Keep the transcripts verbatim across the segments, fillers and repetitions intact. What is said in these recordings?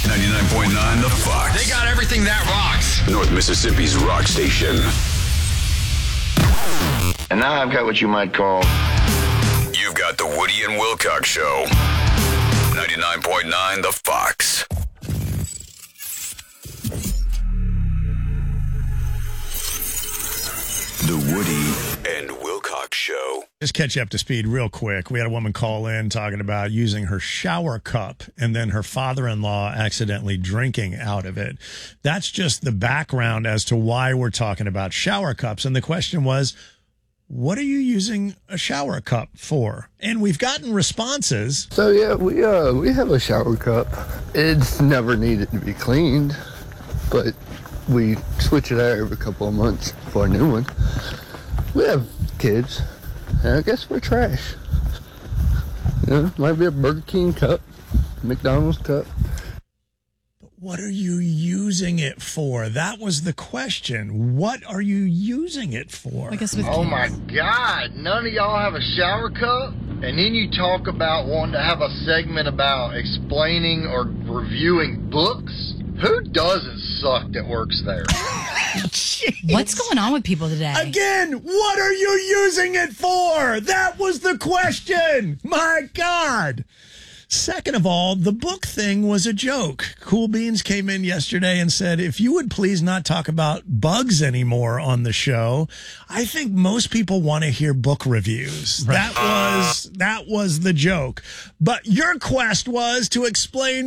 ninety-nine point nine The Fox. They got everything that rocks. North Mississippi's rock station. And now I've got what you might call... You've got the Woody and Wilcox Show. ninety-nine point nine The Fox. The Woody and Wilcox Show. Just catch you up to speed real quick. We had a woman call in talking about using her shower cup and then her father-in-law accidentally drinking out of it. That's just the background as to why we're talking about shower cups. And the question was, what are you using a shower cup for? And we've gotten responses. So yeah, we uh we have a shower cup. It's never needed to be cleaned, but we switch it out every couple of months for a new one. We have kids, and I guess we're trash. You know, might be a Burger King cup, McDonald's cup. What are you using it for? That was the question. What are you using it for? I guess with Oh my God, none of y'all have a shower cup? And then you talk about wanting to have a segment about explaining or reviewing books? Who doesn't suck that works there? What's going on with people today? Again, what are you using it for? That was the question. My God. Second of all, the book thing was a joke. Cool Beans came in yesterday and said, if you would please not talk about bugs anymore on the show. I think most people want to hear book reviews. Right. That was that was the joke. But your quest was to explain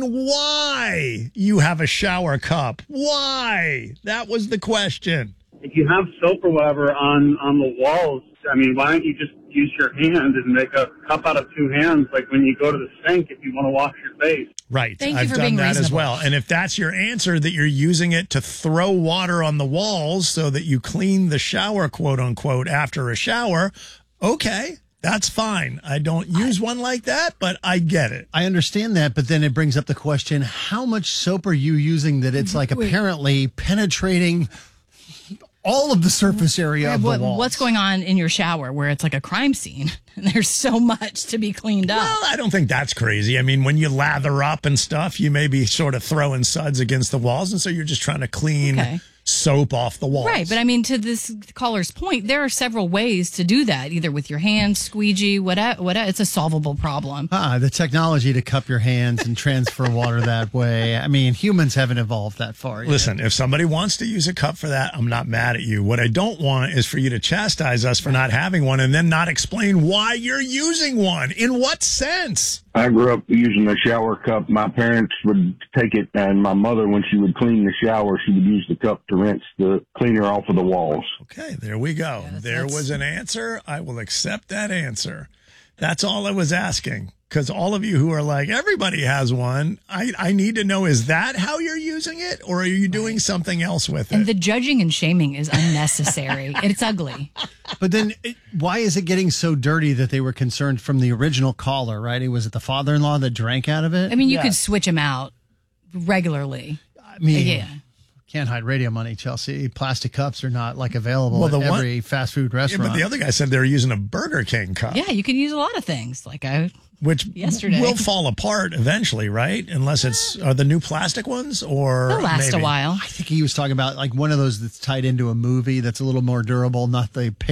why you have a shower cup. Why? That was the question. If you have soap or whatever on, on the walls, I mean, why don't you just use your hand and make a cup out of two hands, like when you go to the sink if you want to wash your face? Right. Thank you I've for done being that reasonable. as well. And if that's your answer, that you're using it to throw water on the walls so that you clean the shower, quote unquote, after a shower, okay. That's fine. I don't use one like that, but I get it. I understand that, but then it brings up the question, how much soap are you using that it's like Wait. apparently penetrating all of the surface area of the What, walls? what's going on in your shower where it's like a crime scene and there's so much to be cleaned up? Well, I don't think that's crazy. I mean, when you lather up and stuff, you may be sort of throwing suds against the walls, and so you're just trying to clean Okay. soap off the walls. Right, but I mean, to this caller's point, there are several ways to do that, either with your hands, squeegee, whatever. whatever. It's a solvable problem. Ah, the technology to cup your hands and transfer water that way. I mean, humans haven't evolved that far yet. Listen, if somebody wants to use a cup for that, I'm not mad at you. What I don't want is for you to chastise us for not having one and then not explain why you're using one. In what sense? I grew up using a shower cup. My parents would take it, and my mother, when she would clean the shower, she would use the cup to rinse the cleaner off of the walls. Okay, there we go. Yeah, that's- there that's- was an answer. I will accept that answer. That's all I was asking. Because all of you who are like, everybody has one, I, I need to know, is that how you're using it? Or are you doing something else with it? And the judging and shaming is unnecessary. It's ugly. But then it, why is it getting so dirty that they were concerned from the original caller, right? It was it the father-in-law that drank out of it? I mean, you Yes. could switch them out regularly. I mean, Yeah. can't hide radio money, Chelsea. Plastic cups are not like available Well, the at one- every fast food Yeah, restaurant. but the other guy said they were using a Burger King cup. Yeah, you can use a lot of things. Like I, Which Yesterday. will fall apart eventually, right? Unless it's are the new plastic ones, or they'll last maybe. a while. I think he was talking about like one of those that's tied into a movie that's a little more durable, not the